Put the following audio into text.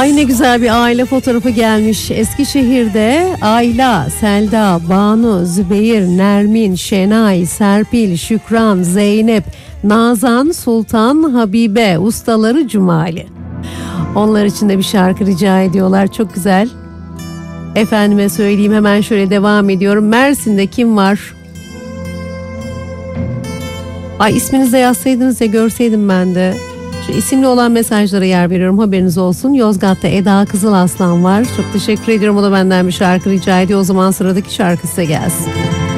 Ay ne güzel bir aile fotoğrafı gelmiş. Eskişehir'de Ayla, Selda, Banu, Zübeyir, Nermin, Şenay, Serpil, Şükran, Zeynep, Nazan, Sultan, Habibe, ustaları Cumali. Onlar için de bir şarkı rica ediyorlar. Çok güzel. Efendime söyleyeyim, hemen şöyle devam ediyorum. Mersin'de kim var? Ay isminizi de yazsaydınız ya, görseydim ben de. Şu isimli olan mesajlara yer veriyorum, haberiniz olsun. Yozgat'ta Eda Kızılaslan var. Çok teşekkür ediyorum. O da benden bir şarkı rica ediyor. O zaman sıradaki şarkı size gelsin.